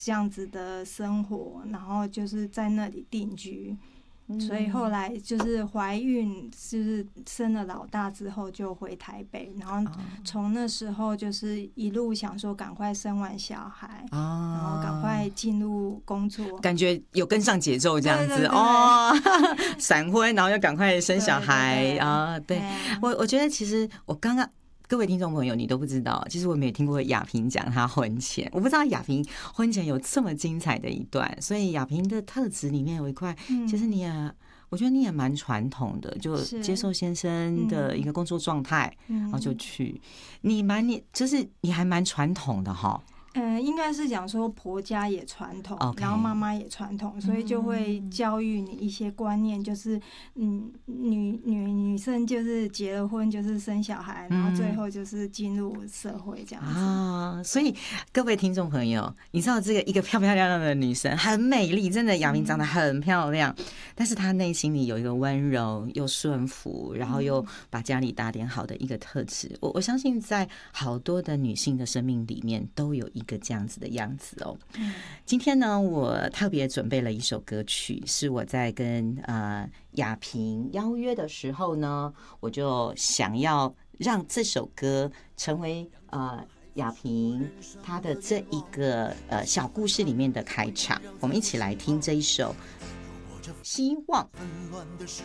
这样子的生活，然后就是在那里定居。所以后来就是怀孕，就是生了老大之后就回台北，然后从那时候就是一路想说赶快生完小孩，然后赶快进入工作， 感觉有跟上节奏这样子。 对对对哦，闪婚然后又赶快生小孩。 对对对啊！对，我觉得其实我刚刚。各位听众朋友，你都不知道，其实我没有听过亚萍讲她婚前，我不知道亚萍婚前有这么精彩的一段，所以亚萍的特质里面有一块，其实你也，我觉得你也蛮传统的，就接受先生的一个工作状态，然后就去，你就是你还蛮传统的哈。 应该是讲说婆家也传统， Okay. 然后妈妈也传统，所以就会教育你一些观念，就是女生就是结了婚就是生小孩，然后最后就是进入社会这样子啊。所以各位听众朋友，你知道这个一个漂漂亮亮的女生很美丽，真的亚萍长得很漂亮，但是她内心里有一个温柔又顺服，然后又把家里打点好的一个特质。我相信在好多的女性的生命里面都有一个这样子的样子哦。今天呢，我特别准备了一首歌曲，是我在跟亚萍邀约的时候呢，我就想要让这首歌成为亚萍她的这一个小故事里面的开场。我们一起来听这一首《希望》。 纷乱的时